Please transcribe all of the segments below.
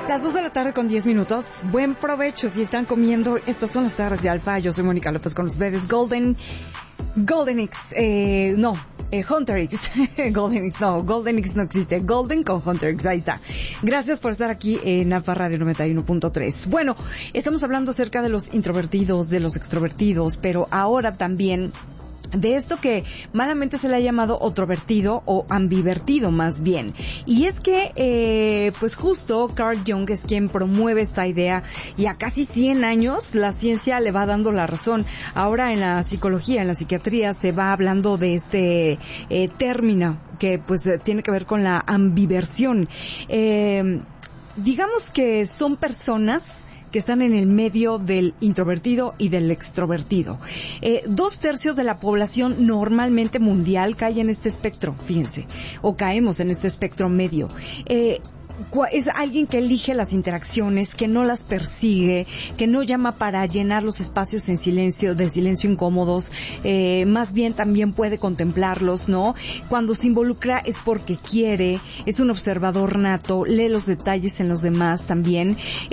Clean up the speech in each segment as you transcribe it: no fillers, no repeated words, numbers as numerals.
Las 2 de la tarde con 10 minutos. Buen provecho si están comiendo. Estas son las tardes de Alfa. Yo soy Mónica López con ustedes. Golden X, Hunter X. Golden X no existe. Golden con Hunter X, ahí está. Gracias por estar aquí en Alfa Radio 91.3. Bueno, estamos hablando acerca de los introvertidos, de los extrovertidos, pero ahora también de esto que malamente se le ha llamado otrovertido o ambivertido más bien. Y es que, pues justo Carl Jung es quien promueve esta idea y a casi 100 años la ciencia le va dando la razón. Ahora en la psicología, en la psiquiatría se va hablando de este término que pues tiene que ver con la ambiversión. Digamos que son personas que están en el medio del introvertido y del extrovertido. 2/3 de la población normalmente mundial cae en este espectro, fíjense, o caemos en este espectro medio. Es alguien que elige las interacciones, que no las persigue, que no llama para llenar los espacios de silencio incómodos, más bien también puede contemplarlos, ¿no? Cuando se involucra es porque quiere, es un observador nato, lee los detalles en los demás también.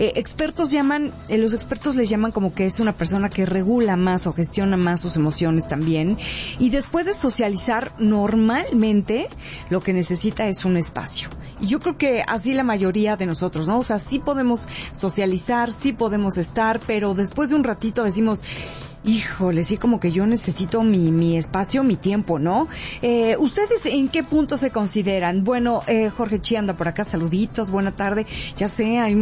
Los expertos le llaman como que es una persona que regula más o gestiona más sus emociones también. Y después de socializar, normalmente lo que necesita es un espacio. Y yo creo que así la mayoría de nosotros, ¿no? O sea, sí podemos socializar, sí podemos estar, pero después de un ratito decimos, híjole, sí, como que yo necesito mi espacio, mi tiempo, ¿no? ¿Ustedes en qué punto se consideran? Bueno, Jorge Chi anda por acá, saluditos, buena tarde. Ya sé, hay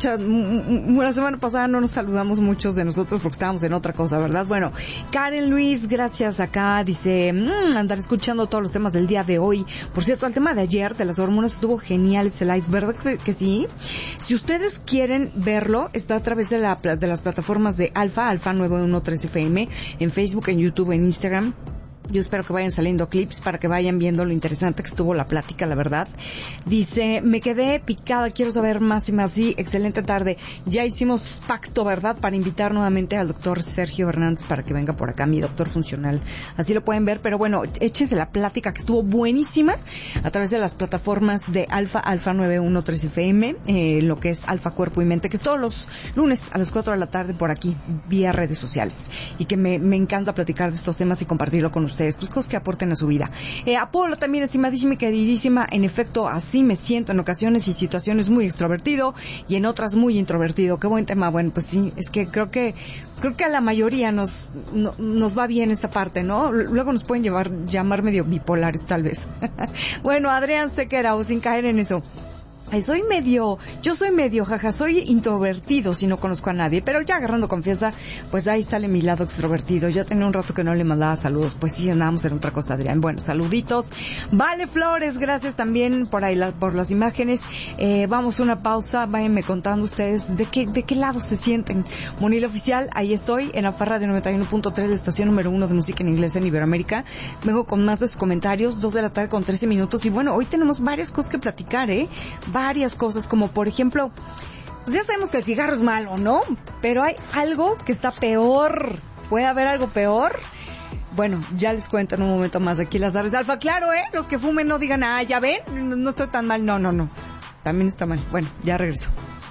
la semana pasada no nos saludamos muchos de nosotros porque estábamos en otra cosa, ¿verdad? Bueno, Karen Luis, gracias acá, dice, andar escuchando todos los temas del día de hoy. Por cierto, el tema de ayer, de las hormonas, estuvo genial ese live, ¿verdad que sí? Si ustedes quieren verlo, está a través de las plataformas de Alfa 913 FM, en Facebook, en YouTube, en Instagram. Yo espero que vayan saliendo clips para que vayan viendo lo interesante que estuvo la plática, la verdad. Dice, me quedé picada, quiero saber más y más. Sí, excelente tarde. Ya hicimos pacto, ¿verdad? Para invitar nuevamente al doctor Sergio Hernández para que venga por acá, mi doctor funcional. Así lo pueden ver, pero bueno, échense la plática que estuvo buenísima a través de las plataformas de Alfa 913 FM, lo que es Alfa Cuerpo y Mente, que es todos los lunes a las 4 de la tarde por aquí, vía redes sociales. Y que me encanta platicar de estos temas y compartirlo con ustedes, pues cosas que aporten a su vida. Apolo también, estimadísima y queridísima, en efecto, así me siento en ocasiones y situaciones muy extrovertido y en otras muy introvertido. Qué buen tema. Bueno, pues sí, es que creo que a la mayoría nos va bien esta parte, ¿no? Luego nos pueden llamar medio bipolares, tal vez. Bueno, Adrián Sequera, o sin caer en eso. Yo soy medio, soy introvertido si no conozco a nadie, pero ya agarrando confianza, pues ahí sale mi lado extrovertido. Ya tenía un rato que no le mandaba saludos, pues sí, andábamos en otra cosa, Adrián. Bueno, saluditos. Vale Flores, gracias también por ahí, por las imágenes. Vamos a una pausa, váyanme contando ustedes de qué lado se sienten. Monil Oficial, ahí estoy, en Alfa Radio 91.3, la estación número 1 de música en inglés en Iberoamérica. Vengo con más de sus comentarios, 2 de la tarde con 13 minutos, y bueno, hoy tenemos varias cosas que platicar, varias cosas, como por ejemplo, pues ya sabemos que el cigarro es malo, ¿no? Pero hay algo que está peor. ¿Puede haber algo peor? Bueno, ya les cuento en un momento más aquí las tardes de Alfa. Claro, los que fumen no digan, ya ven, no estoy tan mal. No. También está mal. Bueno, ya regreso.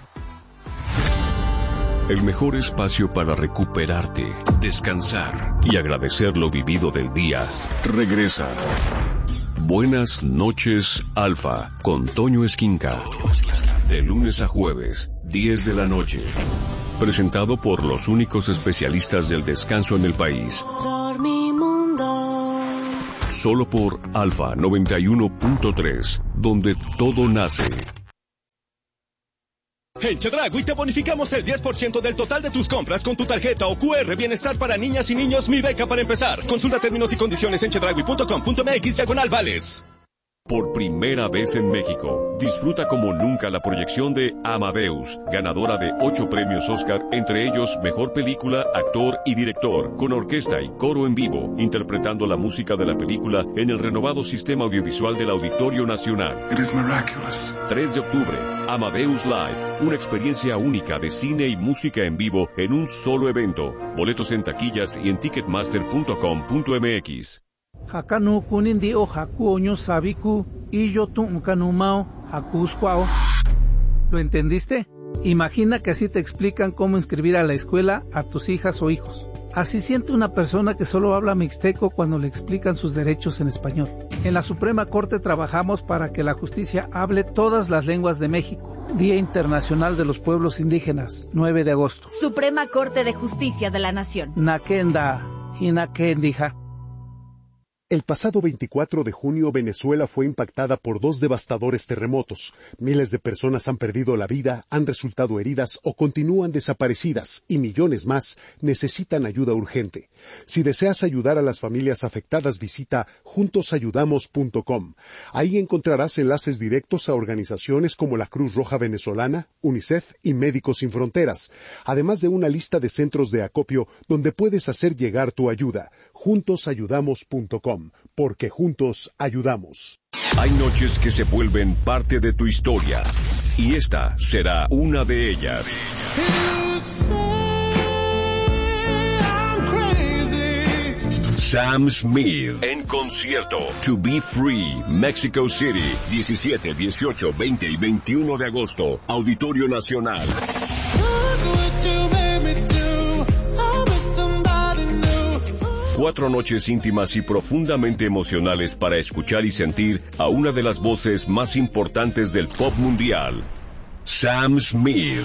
El mejor espacio para recuperarte, descansar y agradecer lo vivido del día. Regresa. Buenas noches, Alfa, con Toño Esquinca. De lunes a jueves, 10 de la noche. Presentado por los únicos especialistas del descanso en el país. Solo por Alfa 91.3, donde todo nace. En Chedraui te bonificamos el 10% del total de tus compras con tu tarjeta o QR Bienestar para niñas y niños Mi Beca para empezar. Consulta términos y condiciones en chedraui.com.mx/vales. Por primera vez en México, disfruta como nunca la proyección de Amadeus, ganadora de 8 premios Oscar, entre ellos Mejor Película, Actor y Director, con orquesta y coro en vivo, interpretando la música de la película en el renovado sistema audiovisual del Auditorio Nacional. 3 de octubre, Amadeus Live, una experiencia única de cine y música en vivo en un solo evento. Boletos en taquillas y en ticketmaster.com.mx. Hakanu kunindi o haku oño sabiku y yo tu kanumao hakuskwao. ¿Lo entendiste? Imagina que así te explican cómo inscribir a la escuela a tus hijas o hijos. Así siente una persona que solo habla mixteco cuando le explican sus derechos en español. En la Suprema Corte trabajamos para que la justicia hable todas las lenguas de México. Día Internacional de los Pueblos Indígenas, 9 de agosto. Suprema Corte de Justicia de la Nación. Nakenda, Hinakendija. El pasado 24 de junio, Venezuela fue impactada por 2 devastadores terremotos. Miles de personas han perdido la vida, han resultado heridas o continúan desaparecidas, y millones más necesitan ayuda urgente. Si deseas ayudar a las familias afectadas, visita juntosayudamos.com. Ahí encontrarás enlaces directos a organizaciones como la Cruz Roja Venezolana, UNICEF y Médicos Sin Fronteras, además de una lista de centros de acopio donde puedes hacer llegar tu ayuda. Juntosayudamos.com. Porque juntos ayudamos. Hay noches que se vuelven parte de tu historia, y esta será una de ellas. Sam Smith en concierto. To Be Free, Mexico City, 17, 18, 20 y 21 de agosto. Auditorio Nacional. 4 noches íntimas y profundamente emocionales para escuchar y sentir a una de las voces más importantes del pop mundial, Sam Smith.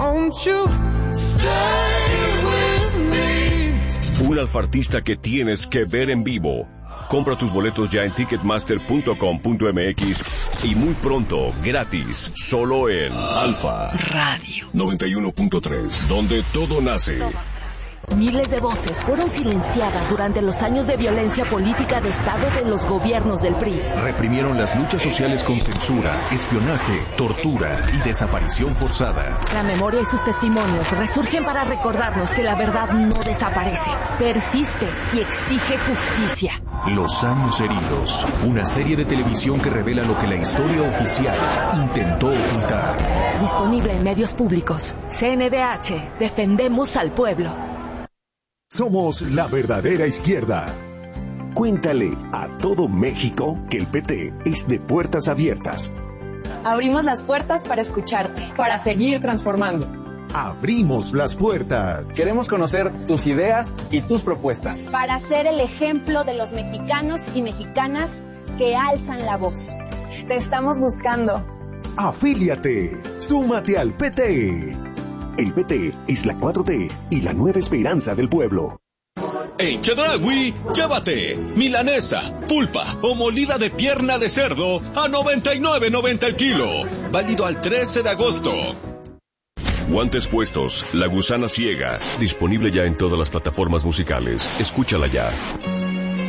Un alfartista que tienes que ver en vivo. Compra tus boletos ya en ticketmaster.com.mx y muy pronto, gratis, solo en Alfa Radio 91.3, donde todo nace. Miles de voces fueron silenciadas durante los años de violencia política de Estado de los gobiernos del PRI. Reprimieron las luchas sociales con censura, espionaje, tortura y desaparición forzada. La memoria y sus testimonios resurgen para recordarnos que la verdad no desaparece, persiste y exige justicia. Los años heridos, una serie de televisión que revela lo que la historia oficial intentó ocultar. Disponible en medios públicos. CNDH, defendemos al pueblo. Somos la verdadera izquierda. Cuéntale a todo México que el PT es de puertas abiertas. Abrimos las puertas para escucharte, para seguir transformando. Abrimos las puertas. Queremos conocer tus ideas y tus propuestas. Para ser el ejemplo de los mexicanos y mexicanas que alzan la voz. Te estamos buscando. Afíliate. Súmate al PT. El PT es la 4T y la nueva esperanza del pueblo. En Chedraui, llévate milanesa, pulpa o molida de pierna de cerdo a $99.90 el kilo. Válido al 13 de agosto. Guantes puestos, La Gusana Ciega. Disponible ya en todas las plataformas musicales. Escúchala ya.